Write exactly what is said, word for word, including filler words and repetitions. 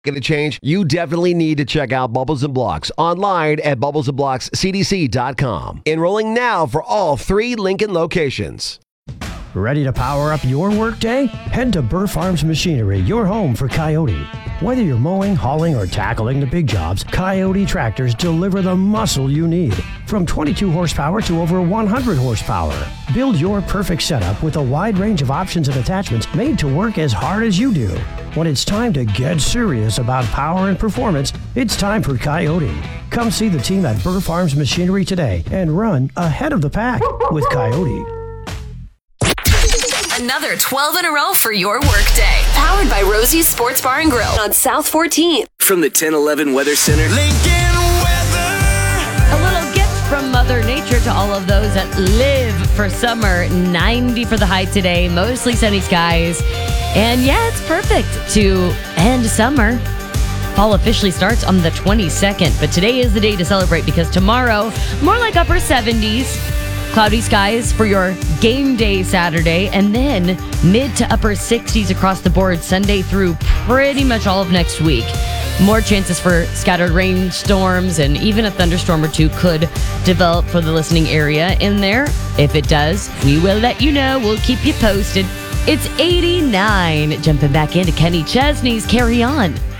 Going to change? You definitely need to check out Bubbles and Blocks online at bubbles and blocks c d c dot com. Enrolling now for all three Lincoln locations. Ready to power up your workday? Head to Burr Farms Machinery, your home for Coyote. Whether you're mowing, hauling, or tackling the big jobs, Coyote tractors deliver the muscle you need. From twenty-two horsepower to over one hundred horsepower. Build your perfect setup with a wide range of options and attachments made to work as hard as you do. When it's time to get serious about power and performance, it's time for Coyote. Come see the team at Burr Farms Machinery today and run ahead of the pack with Coyote. Another twelve in a row for your workday. Powered by Rosie's Sports Bar and Grill on South fourteenth. From the ten eleven Weather Center. Lincoln weather. A little gift from Mother Nature to all of those that live for summer. ninety for the high today. Mostly sunny skies. And yeah, it's perfect to end summer. Fall officially starts on the twenty-second. But today is the day to celebrate because tomorrow, more like upper seventies. Cloudy skies for your game day Saturday, and then mid to upper sixties across the board Sunday through pretty much all of next week. More chances for scattered rainstorms and even a thunderstorm or two could develop for the listening area in there. If it does, we will let you know. We'll keep you posted. It's eighty-nine. Jumping back into Kenny Chesney's Carry On.